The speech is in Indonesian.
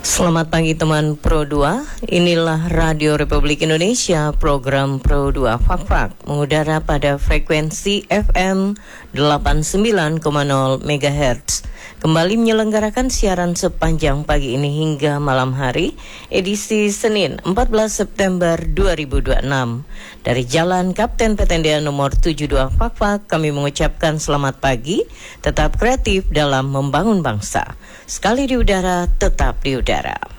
Selamat pagi teman Pro 2, inilah Radio Republik Indonesia, program Pro 2 Fak-Fak mengudara pada frekuensi FM 89,0 MHz. Kembali menyelenggarakan siaran sepanjang pagi ini hingga malam hari, edisi Senin 14 September 2026. Dari Jalan Kapten Petendian nomor 72 Fak-Fak, kami mengucapkan selamat pagi, tetap kreatif dalam membangun bangsa. Sekali di udara, tetap di udara.